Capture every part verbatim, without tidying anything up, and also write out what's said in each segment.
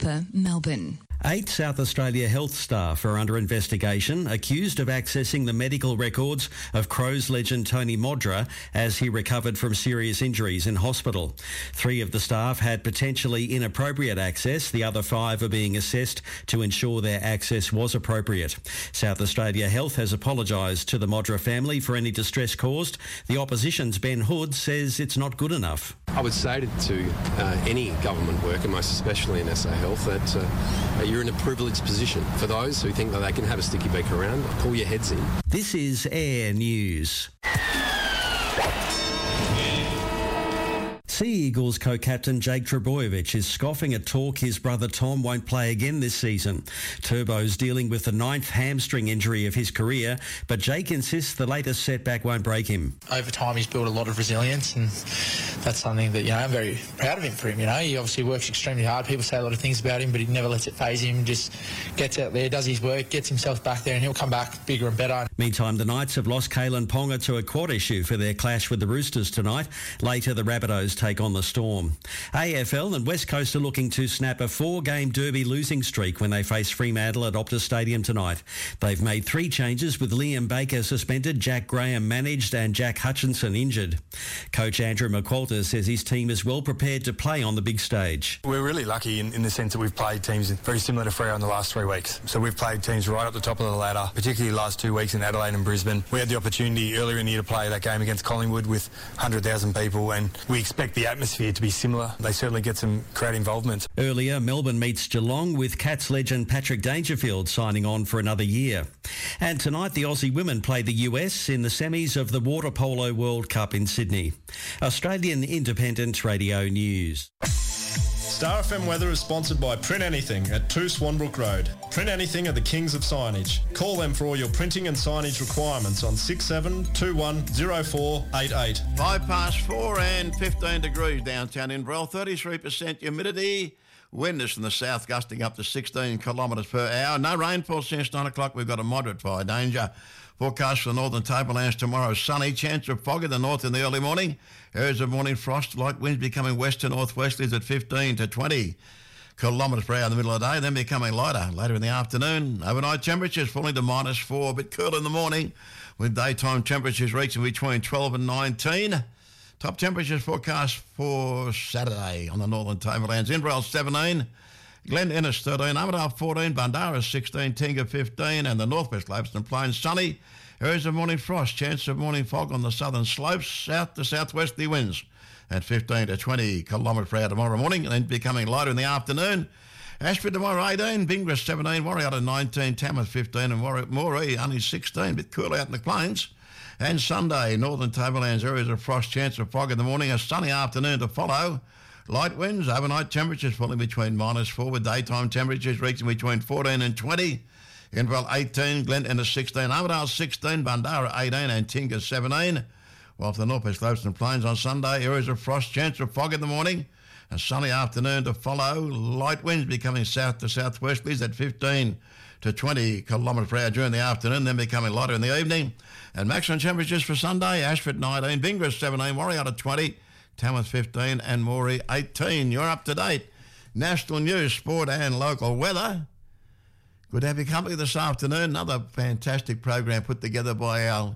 Harper, Melbourne. Eight South Australia Health staff are under investigation, accused of accessing the medical records of Crows legend Tony Modra as he recovered from serious injuries in hospital. Three of the staff had potentially inappropriate access. The other five are being assessed to ensure their access was appropriate. South Australia Health has apologised to the Modra family for any distress caused. The opposition's Ben Hood says it's not good enough. I would say to uh, any government worker, most especially in S A Health, that uh, you're in a privileged position. For those who think that they can have a sticky beak around, pull your heads in. This is Air News. Sea Eagles co-captain Jake Trbojevic is scoffing at talk his brother Tom won't play again this season. Turbo's dealing with the ninth hamstring injury of his career, but Jake insists the latest setback won't break him. Over time he's built a lot of resilience, and that's something that, you know, I'm very proud of him for him. You know, he obviously works extremely hard. People say a lot of things about him, but he never lets it faze him. Just gets out there, does his work, gets himself back there, and he'll come back bigger and better. Meantime, the Knights have lost Kalen Ponga to a quad issue for their clash with the Roosters tonight. Later, the Rabbitohs take on the Storm. A F L and West Coast are looking to snap a four-game derby losing streak when they face Fremantle at Optus Stadium tonight. They've made three changes, with Liam Baker suspended, Jack Graham managed and Jack Hutchinson injured. Coach Andrew McQualter says his team is well prepared to play on the big stage. We're really lucky in, in the sense that we've played teams very similar to Freo in the last three weeks. So we've played teams right up the top of the ladder, particularly the last two weeks in Adelaide and Brisbane. We had the opportunity earlier in the year to play that game against Collingwood with one hundred thousand people, and we expect the atmosphere to be similar. They certainly get some crowd involvement. Earlier, Melbourne meets Geelong, with Cats legend Patrick Dangerfield signing on for another year. And tonight, the Aussie women play the U S in the semis of the Water Polo World Cup in Sydney. Australian Independent Radio News. Star F M weather is sponsored by Print Anything at two Swanbrook Road. Print Anything are the kings of signage. Call them for all your printing and signage requirements on six seven two one zero four eight eight. Five past four and fifteen degrees downtown Inverell, thirty-three percent humidity. Wind is from the south, gusting up to sixteen kilometres per hour. No rainfall since nine o'clock. We've got a moderate fire danger. Forecast for the northern tablelands tomorrow, sunny, chance of fog in the north in the early morning. Areas of morning frost, light winds becoming west to northwesterlies at fifteen to twenty kilometres per hour in the middle of the day, then becoming lighter later in the afternoon. Overnight temperatures falling to minus four, a bit cool in the morning, with daytime temperatures reaching between twelve and nineteen. Top temperatures forecast for Saturday on the northern tablelands. Inverell seventeen, Glen Innes thirteen, Armadale fourteen, Bundarra sixteen, Tinga fifteen, and the northwest Gladstone Plains sunny. Areas of morning frost, chance of morning fog on the southern slopes, south to southwesterly winds at fifteen to twenty kilometres per hour tomorrow morning, and then becoming lighter in the afternoon. Ashford tomorrow eighteen, Bingras seventeen, Warrior nineteen, Tamworth fifteen, and Moree only sixteen, bit cool out in the plains. And Sunday, northern tablelands areas of frost, chance of fog in the morning, a sunny afternoon to follow. Light winds, overnight temperatures falling between minus four, with daytime temperatures reaching between fourteen and twenty. Inverell eighteen, Glen Innes sixteen, Armadale sixteen, Bundarra eighteen, and Tinga seventeen. While for the northwest Gladstone Plains on Sunday, areas of frost, chance of fog in the morning, a sunny afternoon to follow. Light winds becoming south to southwesterlies at fifteen to twenty kilometres per hour during the afternoon, then becoming lighter in the evening. And maximum temperatures for Sunday, Ashford nineteen, Bingras seventeen, Warrior twenty, Tamworth fifteen, and Moree eighteen. You're up to date. National news, sport and local weather. Good to have your company this afternoon. Another fantastic program put together by our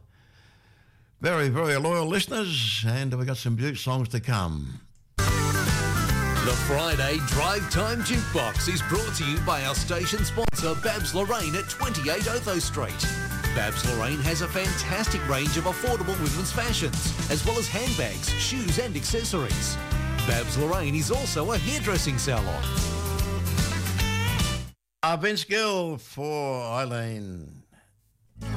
very, very loyal listeners, and we've got some beaut songs to come. The Friday Drive Time Jukebox is brought to you by our station sponsor, Babs Lorraine at twenty-eight Otho Street. Babs Lorraine has a fantastic range of affordable women's fashions, as well as handbags, shoes and accessories. Babs Lorraine is also a hairdressing salon. Uh, Vince Gill for Eileen.